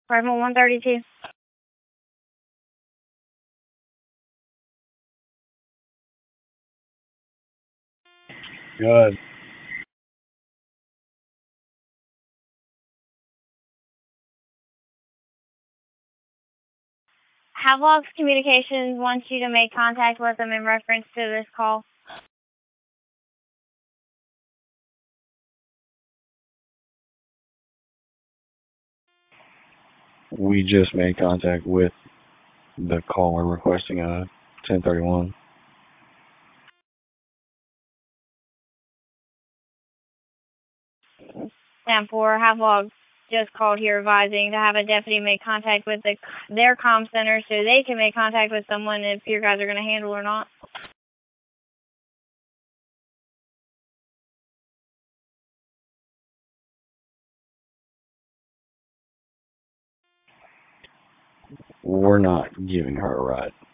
Rifle 132. Good. Havelock's Communications wants you to make contact with them in reference to this call. We just made contact with the caller requesting a 1031. Stand for Havelock just called here advising to have a deputy make contact with their comm center so they can make contact with someone if your guys are going to handle or not. We're not giving her a ride.